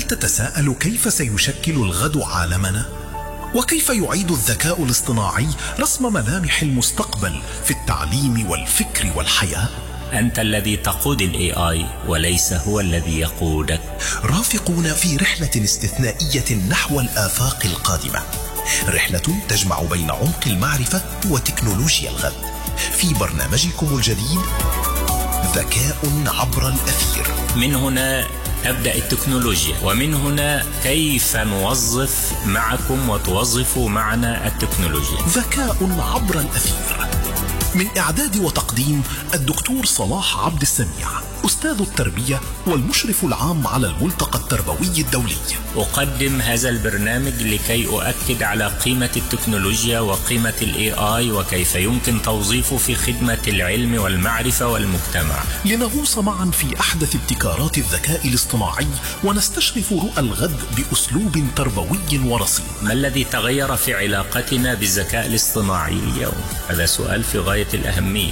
تتساءل كيف سيشكل الغد عالمنا؟ وكيف يعيد الذكاء الاصطناعي رسم ملامح المستقبل في التعليم والفكر والحياة؟ أنت الذي تقود ال AI وليس هو الذي يقودك. رافقونا في رحلة استثنائية نحو الآفاق القادمة، رحلة تجمع بين عمق المعرفة وتكنولوجيا الغد، في برنامجكم الجديد ذكاء عبر الأثير. من هنا تبدأ التكنولوجيا، ومن هنا كيف نوظف معكم وتوظفوا معنا التكنولوجيا. ذكاء عبر الأثير، من إعداد وتقديم الدكتور صلاح عبد السميع، أستاذ التربية والمشرف العام على الملتقى التربوي الدولي. أقدم هذا البرنامج لكي أؤكد على قيمة التكنولوجيا وقيمة ال AI وكيف يمكن توظيفه في خدمة العلم والمعرفة والمجتمع، لنغوص معا في أحدث ابتكارات الذكاء الاصطناعي ونستشرف رؤى الغد بأسلوب تربوي ورصين. ما الذي تغير في علاقتنا بالذكاء الاصطناعي اليوم؟ هذا سؤال في غاية الأهمية.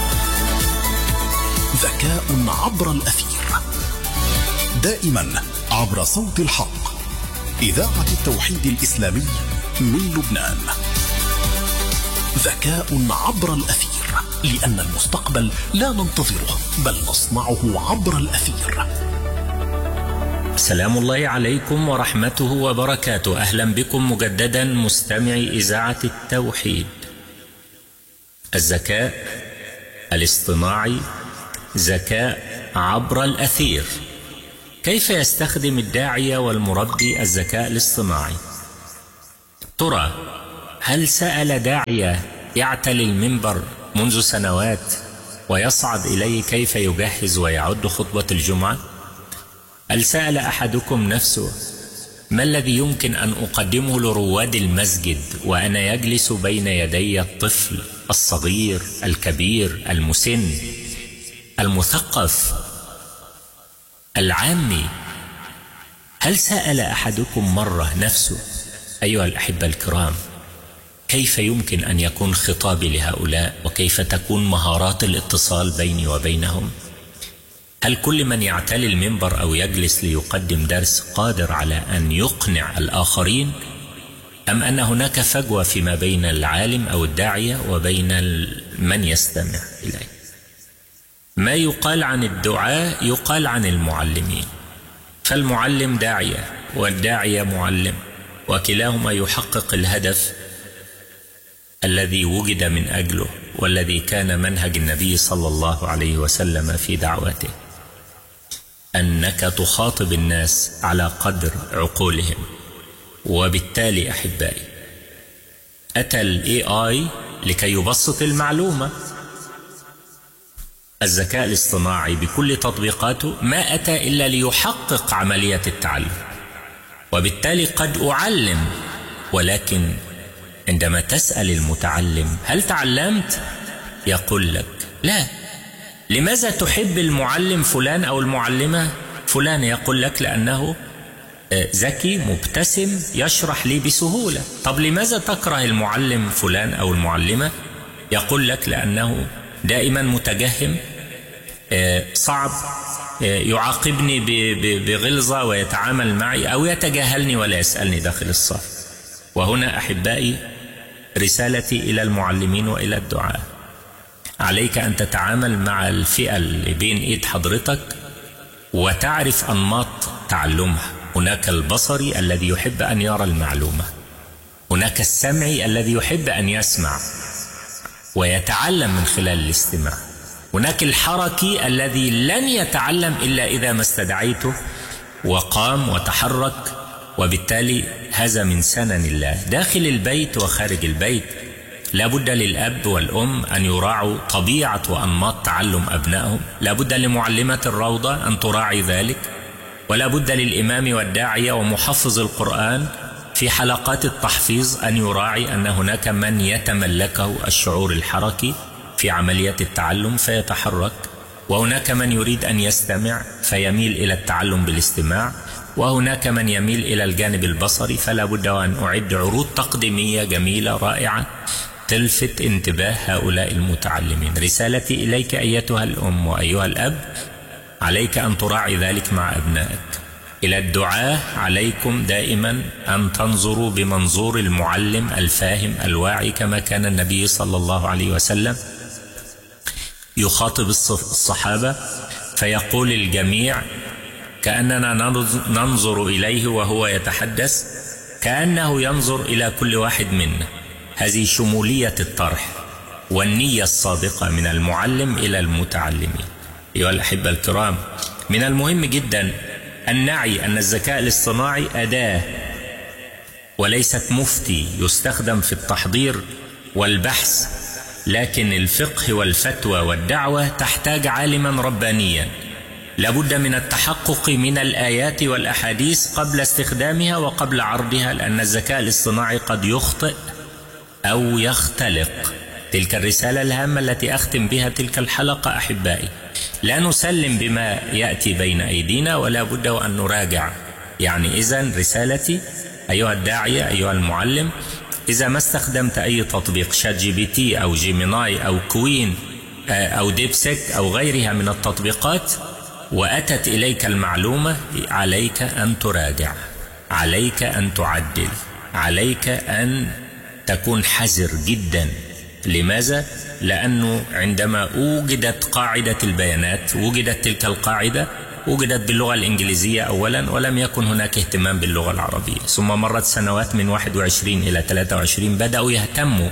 ذكاء عبر الأثير، دائما عبر صوت الحق، إذاعة التوحيد الإسلامي من لبنان. ذكاء عبر الأثير، لأن المستقبل لا ننتظره بل نصنعه عبر الأثير. سلام الله عليكم ورحمته وبركاته. أهلا بكم مجددا مستمعي إذاعة التوحيد. الذكاء الاصطناعي ذكاء عبر الأثير. كيف يستخدم الداعية والمربي الذكاء الاصطناعي؟ ترى هل سأل داعية يعتلي المنبر منذ سنوات ويصعد إليه كيف يجهز ويعد خطبة الجمعة؟ هل سأل أحدكم نفسه ما الذي يمكن أن أقدمه لرواد المسجد وأنا يجلس بين يدي الطفل الصغير الكبير المسن المثقف العامي؟ هل سأل أحدكم مرة نفسه أيها الأحبة الكرام كيف يمكن أن يكون خطابي لهؤلاء وكيف تكون مهارات الاتصال بيني وبينهم؟ هل كل من يعتلي المنبر أو يجلس ليقدم درس قادر على أن يقنع الآخرين؟ أم أن هناك فجوة فيما بين العالم أو الداعية وبين من يستمع إليه؟ ما يقال عن الدعاء يقال عن المعلمين، فالمعلم داعية والداعية معلم، وكلاهما يحقق الهدف الذي وجد من أجله والذي كان منهج النبي صلى الله عليه وسلم في دعوته، أنك تخاطب الناس على قدر عقولهم. وبالتالي أحبائي أتى ال AI لكي يبسط المعلومة. الذكاء الاصطناعي بكل تطبيقاته ما أتى إلا ليحقق عملية التعلم، وبالتالي قد أعلم، ولكن عندما تسأل المتعلم هل تعلمت؟ يقول لك لا. لماذا تحب المعلم فلان أو المعلمة فلان؟ يقول لك لأنه ذكي مبتسم يشرح لي بسهولة. طب لماذا تكره المعلم فلان أو المعلمة؟ يقول لك لأنه دائما متجهم، صعب، يعاقبني بغلظة ويتعامل معي، أو يتجاهلني ولا يسألني داخل الصف. وهنا أحبائي رسالتي إلى المعلمين وإلى الدعاء، عليك أن تتعامل مع الفئة اللي بين إيد حضرتك وتعرف أنماط تعلمها. هناك البصري الذي يحب أن يرى المعلومة، هناك السمعي الذي يحب أن يسمع ويتعلم من خلال الاستماع، هناك الحركي الذي لن يتعلم إلا إذا ما استدعيته وقام وتحرك. وبالتالي هذا من سنن الله داخل البيت وخارج البيت. لابد للأب والأم أن يراعوا طبيعة وأنماط تعلم أبنائهم، لابد لمعلمة الروضة أن تراعي ذلك، ولا بد للإمام والداعية ومحفظ القرآن في حلقات التحفيظ أن يراعي أن هناك من يتملكه الشعور الحركي في عملية التعلم فيتحرك، وهناك من يريد أن يستمع فيميل إلى التعلم بالاستماع، وهناك من يميل إلى الجانب البصري. فلا بد وأن أعد عروض تقديمية جميلة رائعة تلفت انتباه هؤلاء المتعلمين. رسالتي إليك أيتها الأم وأيها الأب، عليك أن تراعي ذلك مع أبنائك. إلى الدعاة عليكم دائما أن تنظروا بمنظور المعلم الفاهم الواعي، كما كان النبي صلى الله عليه وسلم يخاطب الصحابة فيقول الجميع كأننا ننظر إليه وهو يتحدث كأنه ينظر إلى كل واحد منا. هذه شمولية الطرح والنية الصادقة من المعلم إلى المتعلمين. أيها الأحبة الكرام، من المهم جدا أن نعي أن الذكاء الاصطناعي أداة وليست مفتي يستخدم في التحضير والبحث، لكن الفقه والفتوى والدعوة تحتاج عالما ربانيا لابد من التحقق من الآيات والأحاديث قبل استخدامها وقبل عرضها، لأن الذكاء الاصطناعي قد يخطئ أو يختلق. تلك الرسالة الهامة التي أختم بها تلك الحلقة أحبائي، لا نسلم بما يأتي بين أيدينا ولا بد وأن نراجع. يعني إذن رسالتي أيها الداعية أيها المعلم، إذا ما استخدمت أي تطبيق ChatGPT أو جيميناي أو كوين أو ديبسيك أو غيرها من التطبيقات وأتت إليك المعلومة، عليك أن تراجع، عليك أن تعدل، عليك أن تكون حذر جدا. لماذا؟ لأنه عندما وجدت قاعدة البيانات، وجدت تلك القاعدة وجدت باللغة الإنجليزية أولا، ولم يكن هناك اهتمام باللغة العربية. ثم مرت سنوات من 21 إلى 23 بدأوا يهتموا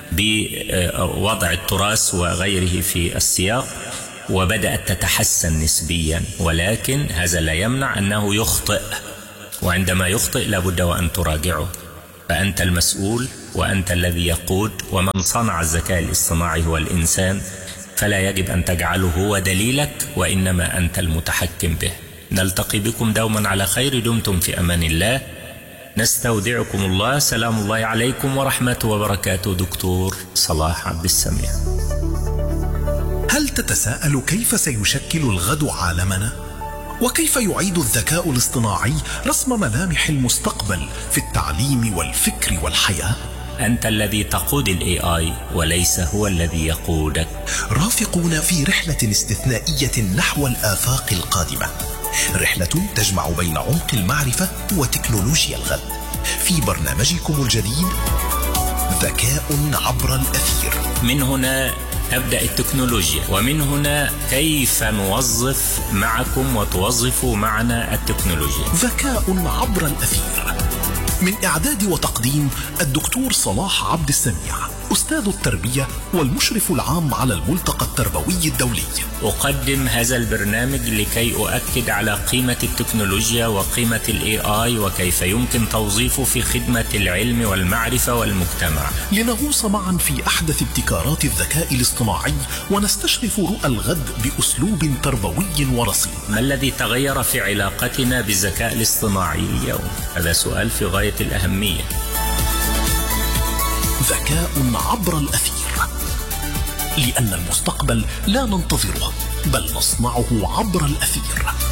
بوضع التراث وغيره في السياق، وبدأت تتحسن نسبيا، ولكن هذا لا يمنع أنه يخطئ، وعندما يخطئ لابد وأن تراجعه. فأنت المسؤول وأنت الذي يقود، ومن صنع الذكاء الاصطناعي هو الإنسان، فلا يجب أن تجعله هو دليلك، وإنما أنت المتحكم به. نلتقي بكم دوما على خير، دمتم في أمان الله، نستودعكم الله، سلام الله عليكم ورحمته وبركاته. دكتور صلاح عبد السميع. هل تتساءل كيف سيشكل الغد عالمنا؟ وكيف يعيد الذكاء الاصطناعي رسم ملامح المستقبل في التعليم والفكر والحياة؟ أنت الذي تقود AI وليس هو الذي يقودك. رافقونا في رحلة استثنائية نحو الآفاق القادمة، رحلة تجمع بين عمق المعرفة وتكنولوجيا الغد، في برنامجكم الجديد ذكاء عبر الأثير. من هنا تبدأ التكنولوجيا، ومن هنا كيف نوظف معكم وتوظفوا معنا التكنولوجيا. ذكاء عبر الأثير، من إعداد وتقديم الدكتور صلاح عبد السميع، أستاذ التربية والمشرف العام على الملتقى التربوي الدولي. أقدم هذا البرنامج لكي أؤكد على قيمة التكنولوجيا وقيمة الAI وكيف يمكن توظيفه في خدمة العلم والمعرفة والمجتمع، لنغوص معا في أحدث ابتكارات الذكاء الاصطناعي ونستشرف رؤى الغد بأسلوب تربوي ورصين. ما الذي تغير في علاقتنا بالذكاء الاصطناعي اليوم؟ هذا سؤال في غاية الأهمية. ذكاء عبر الأثير، لأن المستقبل لا ننتظره بل نصنعه عبر الأثير.